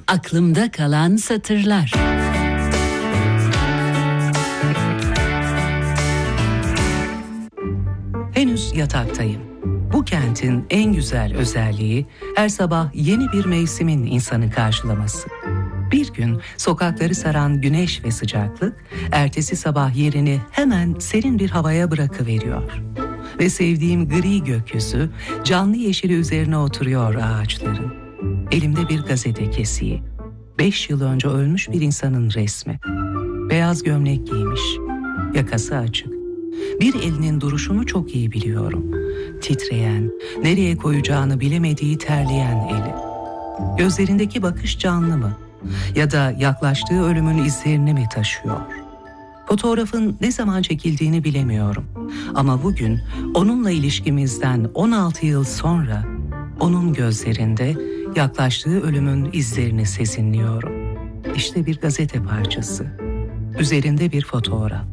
Aklımda kalan satırlar. Henüz yataktayım. Bu kentin en güzel özelliği her sabah yeni bir mevsimin insanı karşılaması. Bir gün sokakları saran güneş ve sıcaklık, ertesi sabah yerini hemen serin bir havaya bırakıveriyor. Ve sevdiğim gri gökyüzü canlı yeşili üzerine oturuyor ağaçların. Elimde bir gazete kesiği. 5 yıl önce ölmüş bir insanın resmi. Beyaz gömlek giymiş, yakası açık. Bir elinin duruşunu çok iyi biliyorum. Titreyen, nereye koyacağını bilemediği terleyen eli. Gözlerindeki bakış canlı mı? Ya da yaklaştığı ölümün izlerini mi taşıyor? Fotoğrafın ne zaman çekildiğini bilemiyorum. Ama bugün onunla ilişkimizden 16 yıl sonra onun gözlerinde yaklaştığı ölümün izlerini sezinliyorum. İşte bir gazete parçası. Üzerinde bir fotoğraf.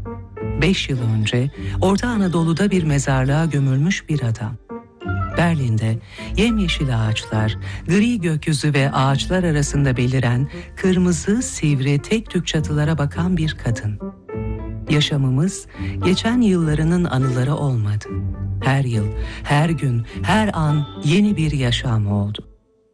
5 yıl önce Orta Anadolu'da bir mezarlığa gömülmüş bir adam. Berlin'de yemyeşil ağaçlar, gri gökyüzü ve ağaçlar arasında beliren kırmızı, sivri, tek tük çatılara bakan bir kadın. Yaşamımız geçen yıllarının anıları olmadı. Her yıl, her gün, her an yeni bir yaşam oldu.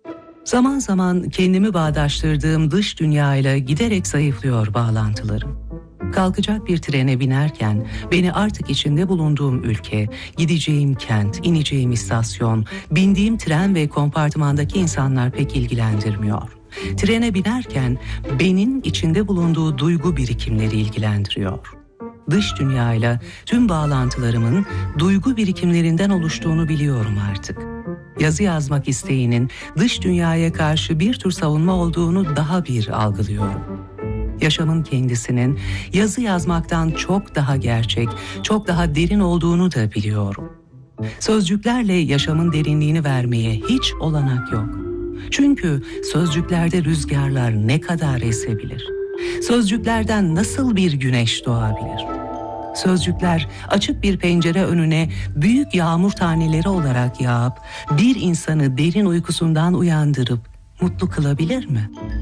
Zaman zaman kendimi bağdaştırdığım dış dünyayla giderek zayıflıyor bağlantılarım. Kalkacak bir trene binerken beni artık içinde bulunduğum ülke, gideceğim kent, ineceğim istasyon, bindiğim tren ve kompartımandaki insanlar pek ilgilendirmiyor. Trene binerken benim içinde bulunduğu duygu birikimleri ilgilendiriyor. Dış dünyayla tüm bağlantılarımın duygu birikimlerinden oluştuğunu biliyorum artık. Yazı yazmak isteğinin dış dünyaya karşı bir tür savunma olduğunu daha bir algılıyorum. Yaşamın kendisinin yazı yazmaktan çok daha gerçek, çok daha derin olduğunu da biliyorum. Sözcüklerle yaşamın derinliğini vermeye hiç olanak yok. Çünkü sözcüklerde rüzgarlar ne kadar esebilir? Sözcüklerden nasıl bir güneş doğabilir? Sözcükler açık bir pencere önüne büyük yağmur taneleri olarak yağıp bir insanı derin uykusundan uyandırıp mutlu kılabilir mi?